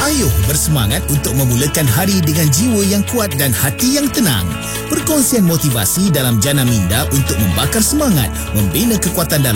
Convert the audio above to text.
Ayuh bersemangat untuk memulakan hari dengan jiwa yang kuat dan hati yang tenang. Perkongsian motivasi dalam Jana Minda untuk membakar semangat, membina kekuatan dalam